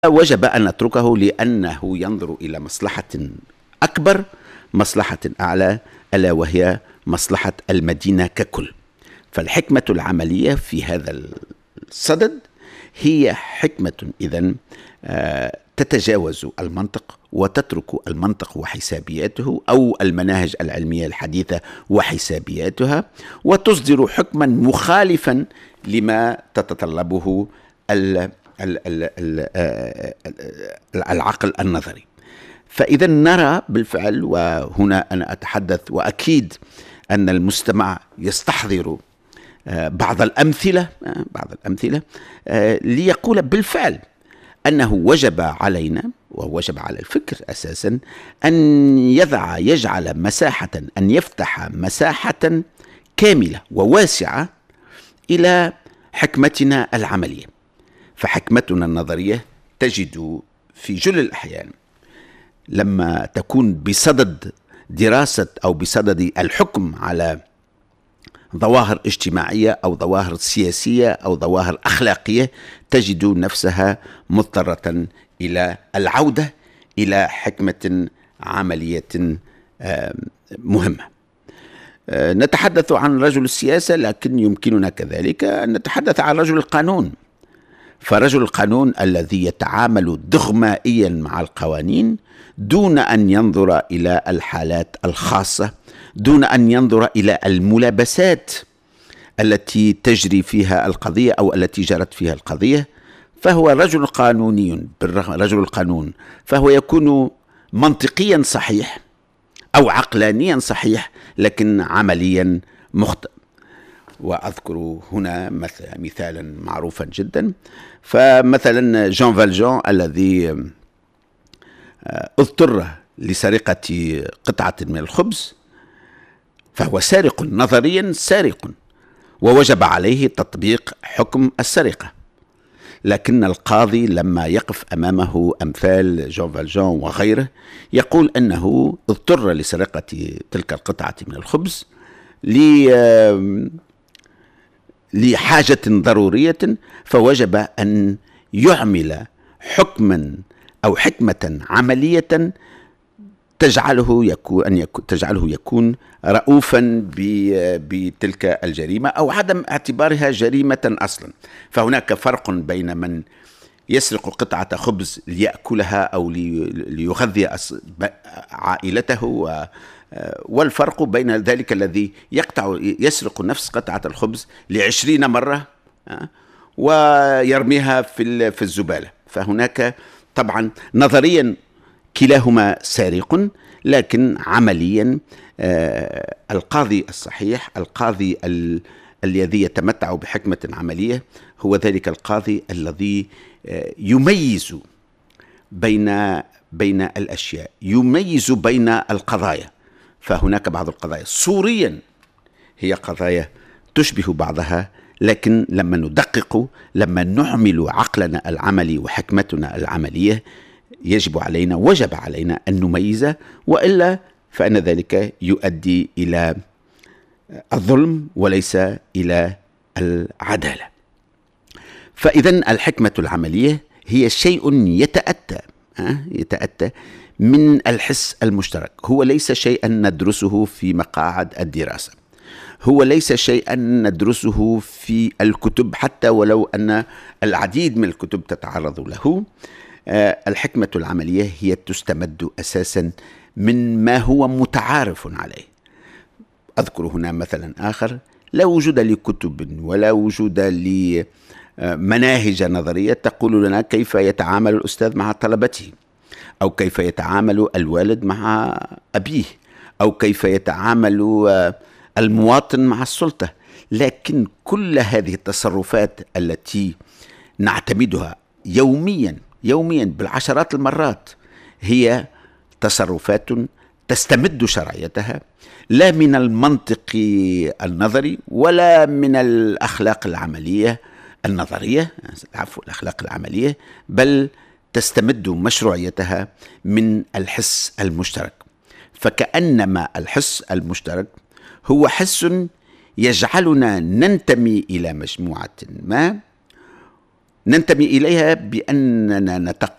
وجب أن نتركه لأنه ينظر إلى مصلحة أكبر، مصلحة أعلى، ألا وهي مصلحة المدينة ككل. فالحكمة العملية في هذا الصدد هي حكمة إذن تتجاوز المنطق وتترك المنطق وحسابياته أو المناهج العلمية الحديثة وحسابياتها، وتصدر حكما مخالفا لما تتطلبه العقل النظري. فإذا نرى بالفعل، وهنا أنا أتحدث وأكيد أن المستمع يستحضر بعض الأمثلة ليقول بالفعل أنه وجب علينا ووجب على الفكر أساسا أن يجعل مساحة، أن يفتح مساحة كاملة وواسعة إلى حكمتنا العملية. فحكمتنا النظرية تجد في جل الأحيان لما تكون بصدد دراسة أو بصدد الحكم على ظواهر اجتماعية أو ظواهر سياسية أو ظواهر أخلاقية، تجد نفسها مضطرة إلى العودة إلى حكمة عملية مهمة. نتحدث عن رجل السياسة، لكن يمكننا كذلك أن نتحدث عن رجل القانون. فرجل القانون الذي يتعامل دغمائيا مع القوانين دون أن ينظر إلى الحالات الخاصة، دون أن ينظر إلى الملابسات التي تجري فيها القضية أو التي جرت فيها القضية، فهو رجل قانوني. رجل القانون فهو يكون منطقيا صحيح أو عقلانيا صحيح، لكن عمليا مخطئ. وأذكر هنا مثالا معروفا جدا، فمثلا جان فالجان الذي اضطر لسرقة قطعة من الخبز، فهو سارق نظريا، سارق، ووجب عليه تطبيق حكم السرقة. لكن القاضي لما يقف أمامه أمثال جان فالجان وغيره يقول أنه اضطر لسرقة تلك القطعة من الخبز لحاجة ضرورية، فوجب أن يعمل حكما أو حكمة عملية تجعله يكون رؤوفا بتلك الجريمة أو عدم اعتبارها جريمة أصلا. فهناك فرق بين من يسرق قطعة خبز ليأكلها أو ليغذي عائلته، والفرق بين ذلك الذي يسرق نفس قطعة الخبز ل20 مرة ويرميها في الزبالة. فهناك طبعا نظريا كلاهما سارق، لكن عمليا القاضي الصحيح، القاضي الذي يتمتع بحكمة عملية، هو ذلك القاضي الذي يميز بين الأشياء، يميز بين القضايا. فهناك بعض القضايا صوريا هي قضايا تشبه بعضها، لكن لما ندقق، لما نعمل عقلنا العملي وحكمتنا العملية، وجب علينا أن نميز، وإلا فإن ذلك يؤدي إلى الظلم وليس إلى العدالة. فإذا الحكمة العملية هي شيء يتأتى من الحس المشترك. هو ليس شيئا ندرسه في مقاعد الدراسة، هو ليس شيئا ندرسه في الكتب، حتى ولو أن العديد من الكتب تتعرض له. الحكمة العملية هي تستمد أساسا من ما هو متعارف عليه. أذكر هنا مثلا آخر: لا وجود لكتب ولا وجود لمناهج نظرية تقول لنا كيف يتعامل الأستاذ مع طلبته، أو كيف يتعامل الوالد مع أبيه، أو كيف يتعامل المواطن مع السلطة. لكن كل هذه التصرفات التي نعتمدها يوميا بالعشرات المرات هي تصرفات تستمد شرعيتها لا من المنطق النظري ولا من الأخلاق العملية النظرية، الأخلاق العملية، بل تستمد مشروعيتها من الحس المشترك. فكأنما الحس المشترك هو حس يجعلنا ننتمي إلى مجموعة ما، ننتمي إليها بأننا